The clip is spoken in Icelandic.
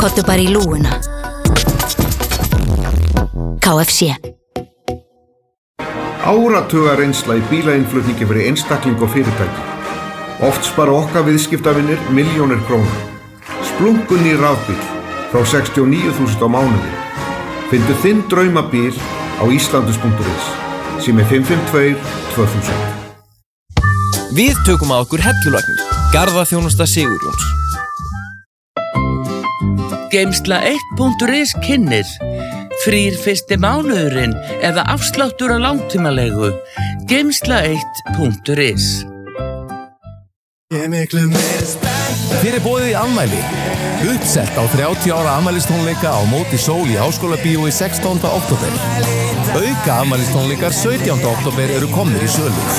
Komdu bara í lúguna. KFC. Áratuga reynsla í bílainnflutningi fyrir einstakling og fyrirtæki. Oft spara okkar viðskiptavinir milljónir króna. Splunkunni rafbíl frá 69.000 á mánuði. Fyndu þinn draumabíl á islandus.is sem 552 2000. Við tökum að okkur hellulagnir. Garðaþjónusta Sigurjóns. Geymsla1.is kynnir frýr fyrsti mánuðurinn eða afsláttur á langtímalegu. Geymsla1.is. Þér boðið í afmæli. Uppselt á 30 ára afmælistónleika á Móti Sól í Háskólabíói 16. október. Auka afmælistónleikar 17. október eru komnir í sölu.